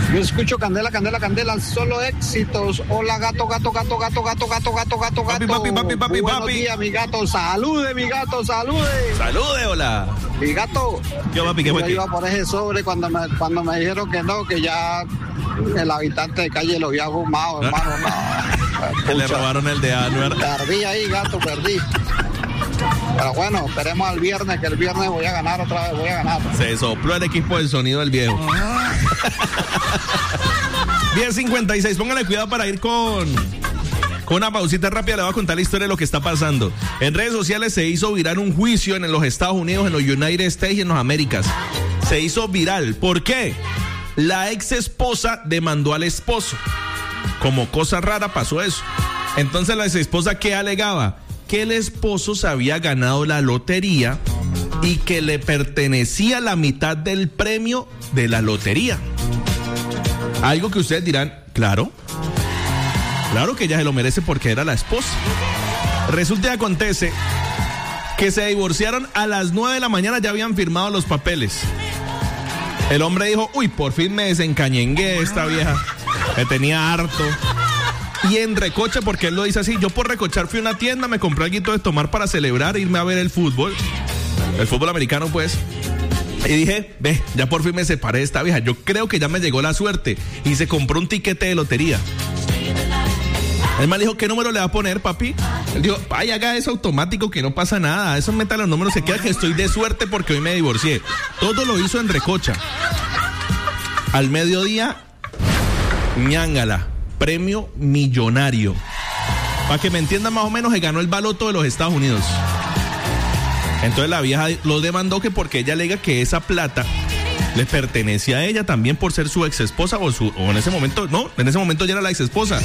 Yo escucho Candela, Candela, Candela, solo éxitos. Hola, gato, gato, gato, gato, gato, gato, gato, gato, gato. Papi. Buenos días, mi gato. Salude, mi gato, salude. Salude, hola. Mi gato. Yo, papi, ¿qué fue? Yo iba por ese sobre cuando me dijeron que no, que ya el habitante de calle lo había fumado, hermano. No. Le robaron el de Anuar. Perdí ahí, gato, perdí. Pero bueno, esperemos al viernes, que el viernes voy a ganar otra vez, voy a ganar. Se sopló el equipo del sonido del viejo. 10:56, póngale cuidado para ir con una pausita rápida. Le voy a contar la historia de lo que está pasando. En redes sociales se hizo viral un juicio en los Estados Unidos, en los United States y en los Américas. Se hizo viral. ¿Por qué? La ex esposa demandó al esposo. Como cosa rara pasó eso. Entonces la ex esposa, ¿qué alegaba? Que el esposo se había ganado la lotería y que le pertenecía la mitad del premio de la lotería. Algo que ustedes dirán, claro que ella se lo merece porque era la esposa. Resulta y acontece que se divorciaron a las 9 de la mañana, ya habían firmado los papeles. El hombre dijo, uy, por fin me desencañengué de esta vieja, me tenía harto. Y en recocha, porque él lo dice así, yo por recochar fui a una tienda, me compré algo de tomar para celebrar, irme a ver el fútbol americano pues. Y dije, ve, ya por fin me separé de esta vieja, yo creo que ya me llegó la suerte. Y se compró un tiquete de lotería. El man dijo, ¿qué número le va a poner, papi? Él dijo, ay, haga eso automático, que no pasa nada, eso meta los números, se queda que estoy de suerte porque hoy me divorcié. Todo lo hizo en recocha. Al mediodía, ñángala. Premio millonario. Para que me entiendan más o menos, se ganó el baloto de los Estados Unidos. Entonces la vieja lo demandó que porque ella alega que esa plata le pertenece a ella también por ser su ex esposa o en ese momento, no, en ese momento ya era la ex esposa.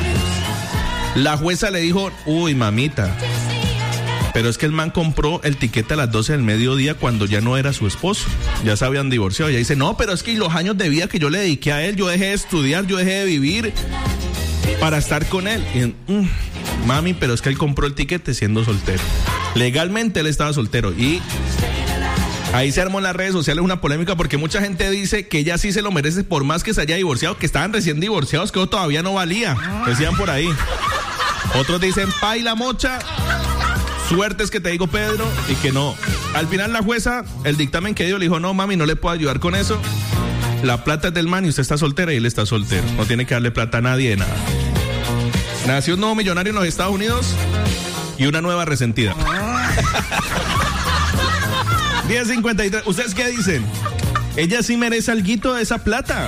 La jueza le dijo, uy, mamita, pero es que el man compró el tiquete a las 12 del mediodía cuando ya no era su esposo, ya se habían divorciado. Ella dice, no, pero es que los años de vida que yo le dediqué a él, yo dejé de estudiar, yo dejé de vivir para estar con él. Y, mami, pero es que él compró el tiquete siendo soltero. Legalmente él estaba soltero. Y ahí se armó en las redes sociales una polémica porque mucha gente dice que ella sí se lo merece por más que se haya divorciado, que estaban recién divorciados, que todavía no valía, decían por ahí. Otros dicen, paila mocha, suerte es que te digo, Pedro, y que no. Al final la jueza, el dictamen que dio, le dijo, no, mami, no le puedo ayudar con eso. La plata es del man y usted está soltera y él está soltero. No tiene que darle plata a nadie de nada. Nació un nuevo millonario en los Estados Unidos y una nueva resentida. 10:53. ¿Ustedes qué dicen? Ella sí merece alguito de esa plata.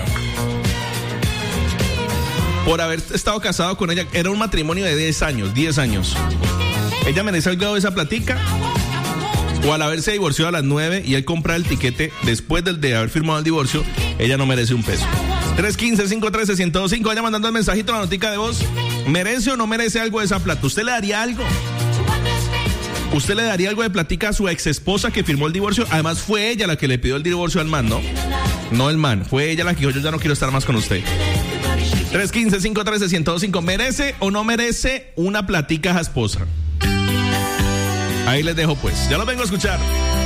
Por haber estado casado con ella, era un matrimonio de 10 años. ¿Ella merece algo de esa platica? O al haberse divorciado a las 9 y él comprar el tiquete después de haber firmado el divorcio, ella no merece un peso. 315-513-1025, vaya mandando el mensajito, la notica de voz. ¿Merece o no merece algo de esa plata? ¿Usted le daría algo? ¿Usted le daría algo de platica a su ex esposa que firmó el divorcio? Además fue ella la que le pidió el divorcio al man, ¿no? No el man, fue ella la que dijo, yo ya no quiero estar más con usted. 315-513-1025, ¿merece o no merece una platica a esposa? Ahí les dejo pues, ya lo vengo a escuchar.